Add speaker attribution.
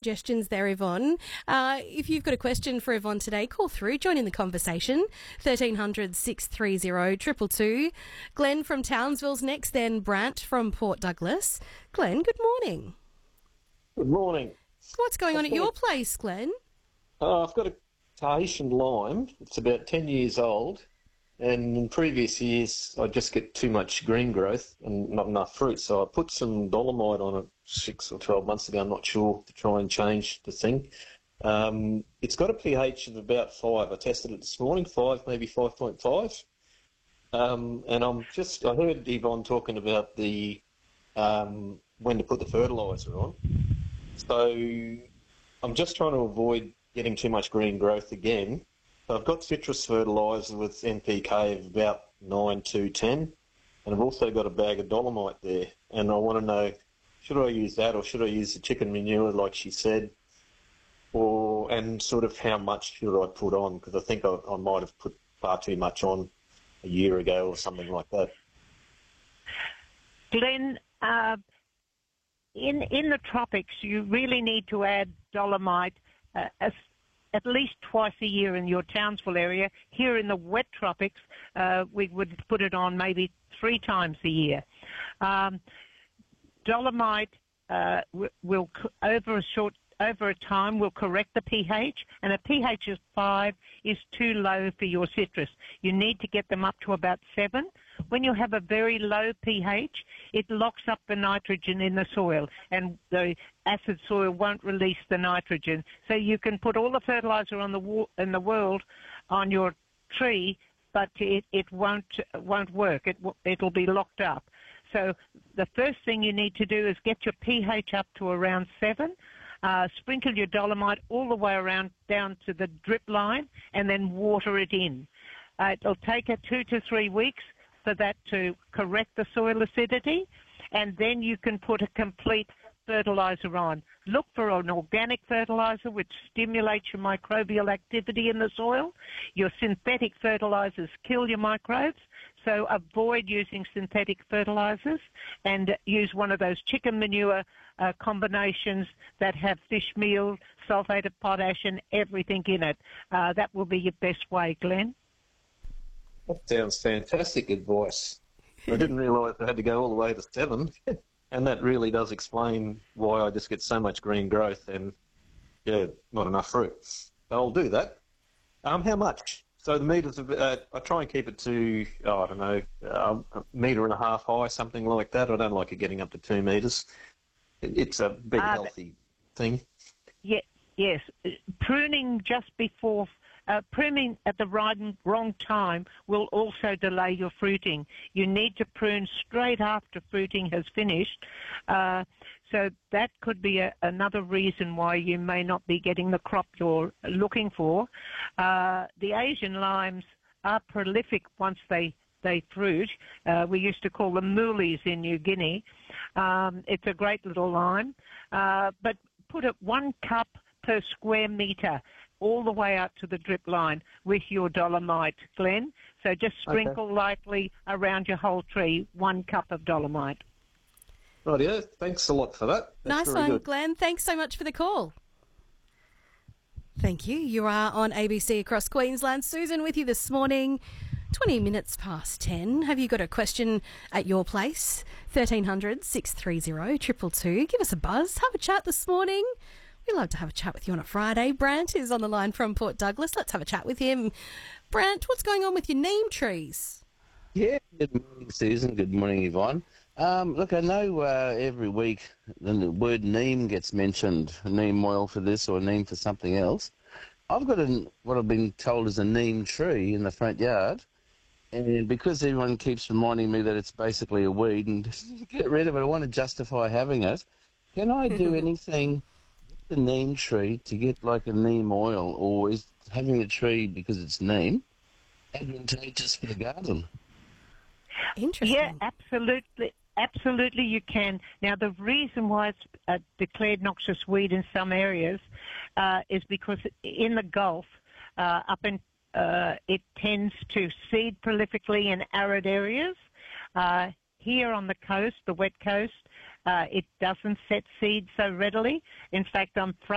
Speaker 1: suggestions there, Yvonne. If you've got a question for Yvonne today, call through, join in the conversation. 1300 630 222. Glenn from Townsville's next, then Brant from Port Douglas. Glenn, good morning.
Speaker 2: Good morning.
Speaker 1: What's going on at your place, Glenn?
Speaker 2: I've got a Tahitian lime. It's about 10 years old. And in previous years, I just get too much green growth and not enough fruit. So I put some dolomite on it 6 or 12 months ago, I'm not sure, to try and change the thing. It's got a pH of about 5. I tested it this morning, 5, maybe 5.5. And I heard Yvonne talking about the when to put the fertiliser on. So I'm just trying to avoid getting too much green growth again. I've got citrus fertiliser with NPK of about 9 to 10, and I've also got a bag of dolomite there. And I want to know, should I use that or should I use the chicken manure like she said? And sort of how much should I put on? Because I think I might have put far too much on a year ago or something like that.
Speaker 3: Glenn, in the tropics, you really need to add dolomite at least twice a year in your Townsville area. Here in the wet tropics, we would put it on maybe 3 times a year. Dolomite will over a time will correct the pH, and a pH of 5 is too low for your citrus. You need to get them up to about 7. When you have a very low pH, it locks up the nitrogen in the soil, and the acid soil won't release the nitrogen. So you can put all the fertilizer in the world on your tree, but it won't work. It'll be locked up. So the first thing you need to do is get your pH up to around 7. Sprinkle your dolomite all the way around down to the drip line, and then water it in. It'll take 2 to 3 weeks for that to correct the soil acidity, and then you can put a complete fertilizer on. Look for an organic fertilizer which stimulates your microbial activity in the soil. Your synthetic fertilizers kill your microbes, so avoid using synthetic fertilizers and use one of those chicken manure combinations that have fish meal, sulfate of potash and everything in it. That will be your best way, Glenn.
Speaker 2: That sounds fantastic advice. I didn't realise I had to go all the way to 7, and that really does explain why I just get so much green growth and, not enough fruit. I'll do that. How much? So the metres, I try and keep it to, a metre and a half high, something like that. I don't like it getting up to 2 metres. It's a big healthy thing.
Speaker 3: Yeah, yes. Pruning just before... pruning at the wrong time will also delay your fruiting. You need to prune straight after fruiting has finished. So that could be another reason why you may not be getting the crop you're looking for. The Asian limes are prolific once they fruit. We used to call them moolies in New Guinea. It's a great little lime. But put it 1 cup per square metre all the way out to the drip line with your dolomite, Glenn. So just sprinkle lightly around your whole tree, 1 cup of dolomite.
Speaker 2: Rightio, thanks a lot for that.
Speaker 1: Nice one, good. Glenn. Thanks so much for the call. Thank you. You are on ABC across Queensland. Susan with you this morning. 20 minutes past 10. Have you got a question at your place? 1300 630 222. Give us a buzz. Have a chat this morning. We love to have a chat with you on a Friday. Brant is on the line from Port Douglas. Let's have a chat with him. Brant, what's going on with your neem trees?
Speaker 4: Yeah, good morning, Susan. Good morning, Yvonne. Look, I know every week the word neem gets mentioned, neem oil for this or neem for something else. I've got what I've been told is a neem tree in the front yard, and because everyone keeps reminding me that it's basically a weed and get rid of it, I want to justify having it. Can I do anything the neem tree to get like a neem oil, or is having a tree because it's neem advantageous for the garden?
Speaker 1: Interesting.
Speaker 3: Yeah, absolutely. Absolutely you can. Now, the reason why it's declared noxious weed in some areas is because in the Gulf, it tends to seed prolifically in arid areas. Here on the coast, the wet coast, it doesn't set seed so readily. In fact, I'm frustrated